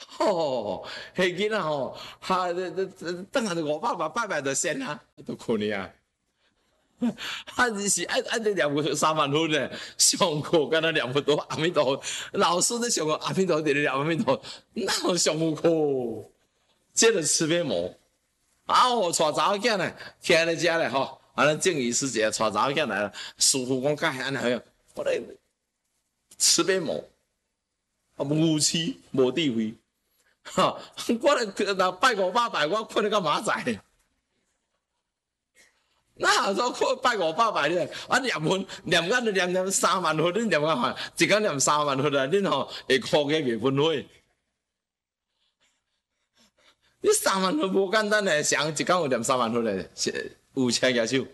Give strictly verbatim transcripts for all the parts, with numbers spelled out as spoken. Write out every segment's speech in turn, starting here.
吼，迄囡仔吼，哈，等下就五百八拜拜就先啊，都困去啊。啊，是爱爱得念个三万分咧，上课敢若念不到阿弥陀，老师咧上课阿弥陀，伫咧念阿弥陀，哪有上课？这个慈悲魔，啊，我带查某囝咧，徛咧遮咧吼，啊，咱正义师姐带查某囝来了，师傅讲甲安尼样，我咧慈悲魔，啊，无痴无智慧，哈，我咧若拜五百拜，我困咧到明仔。那时候课拜五百拜咧，啊念分念甲念念三万分，你念甲看，一工念三万分啊，恁吼会考个月分会。你三万分无简单嘞，谁一工有念三万分嘞？有车举手。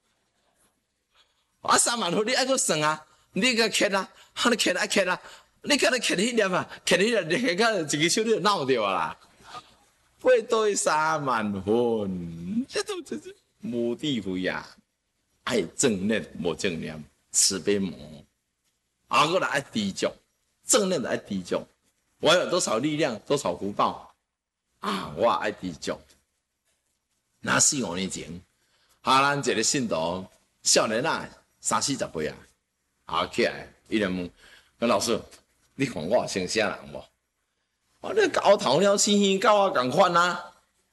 啊，三万分你爱搁算啊，你个刻啊，啊你刻啊刻啊，你甲你刻迄念啊，刻迄念你刻到一支手你就闹掉啊啦。八对三万分，这都这这。无智慧呀，爱正念无正念，慈悲魔，啊，过来爱知足，正念的爱知足。我有多少力量，多少福报啊！我爱知足。那四五年前，哈咱一个信徒少年仔三四十岁啊，啊起来，伊就问，讲老师，你看我像啥人无？我这高头了星星，甲我共款啊！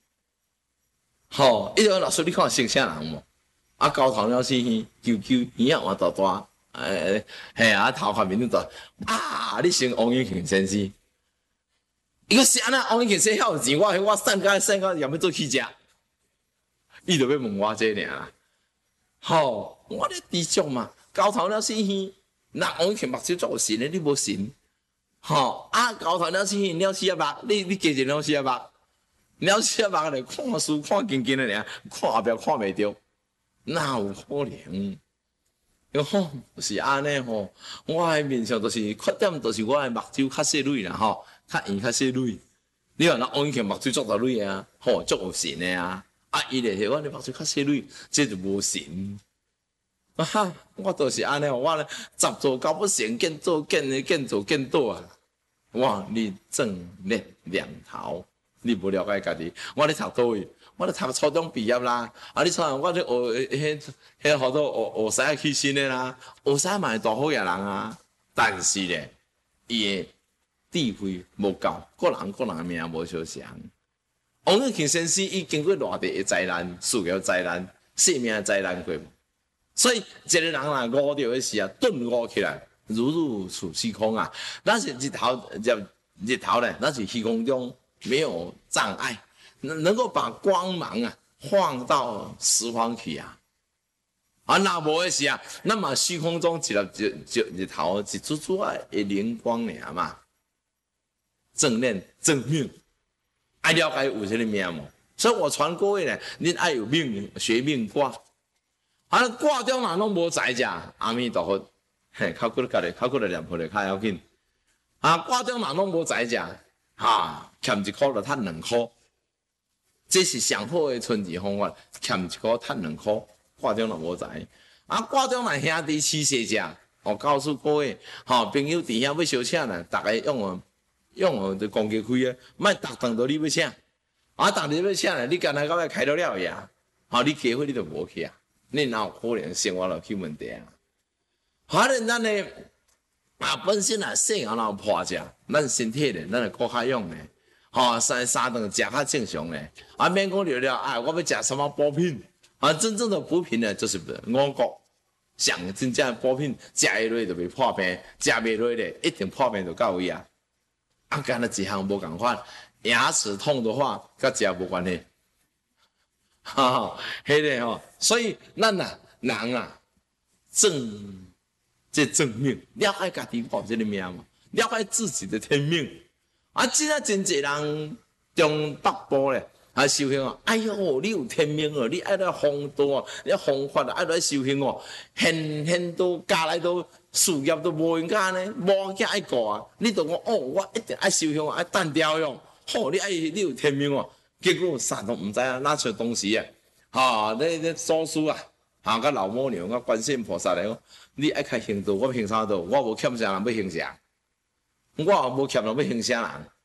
吼，伊就老师，你看像啥人无？啊，高头了死耳，啾啾耳啊换大大，诶，嘿啊，头壳面都大，啊，你像王永庆先生，伊个是安那王永庆先生遐有钱，我我散甲散甲要要做去食，伊就要问我这尔，吼，我咧知足嘛，高头了死耳，那王永庆目睭足有神诶，你无神，吼，啊，高头了死耳，了死啊目，你你加一了死啊目。了解目咧，看书看紧紧的尔，看后壁看袂着，哪有可能？哟吼，是安尼吼，我诶面上都是缺点，都是我诶目睭较细蕊啦吼，较圆较细蕊。你话那王永庆目睭足大蕊啊，吼足有神诶啊，啊伊咧是我咧目睭较细蕊，这就无神。啊哈，我都是安尼，我咧十做九不成，见做见诶，见做见倒啊。哇，你正念两头。你无了解家己，我咧读倒位，我咧读初中毕业啦。啊，你看我咧学迄迄好多学学西起身的啦，学西嘛是大好野人啊。但是咧，伊的智慧无够，个人个人命无相像。王永庆先生伊经过偌地的灾难，事业灾难、生命的灾难过，所以一个人若悟着的时啊，顿悟起来，如入处虚空啊。咱是日头日日头咧，咱是虚空中。没有障碍，能能够把光芒啊放到十方去啊！啊，那无的是啊，那么虚空中一粒就就日头一珠珠啊的灵光尔嘛，正念正命，爱了解有这个命无？所以我传各位呢，恁爱有命学命卦，啊卦中若拢无知者，阿弥陀佛，嘿，靠过家己，靠过来念佛咧，较要紧。啊，卦中若拢无知者。哈，欠一箍就趁两箍，这是上好的存钱方法。欠一箍趁两箍，挂钟就无知。啊，挂钟若兄弟饲细只，我告诉各位，吼、哦、朋友伫遐要烧请呢，大家用哦用哦就公鸡开啊，莫逐顿都你要请，啊，逐日要请呢，你干那到尾开得了呀？吼、哦，你机会你就无去啊，你哪有可能生活落去问题啊？好咧，咱呢。啊，本身啊，细汉有破食，咱身体咧，咱会够较勇咧，吼、哦，三三顿食较正常咧，啊，免讲了了，啊，我要食什么补品，啊，真正的补品呢，就是五谷，上真正的补品，食下落就袂破病，食袂落咧，一定破病就到位啊。啊，干那一项无共款，牙齿痛的话，甲食无关系，哈哈，迄个吼，所以咱啊，人啊，正。这正命，了解家己报这个命嘛，了解自己的天命。啊，真啊真侪人中北部咧，啊修行哦，哎哟，你有天命哦，你爱来风度啊，你方法啊，爱来修行哦，现现都家来都事业都无应该呢，无惊爱顾啊，你都讲哦，我一定爱修行，爱单调用，好，你爱你有天命哦，结果啥都唔知啊，哪出东西啊？哈，你你祖师啊！啊！甲老母娘、甲观世音菩萨来讲，你爱开行道，我行啥道？我无欠啥人要行啥？我也无欠人要行啥人？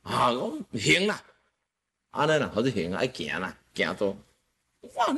啊，讲行啦，安尼啦，或者行啊，爱行啦，行到哇，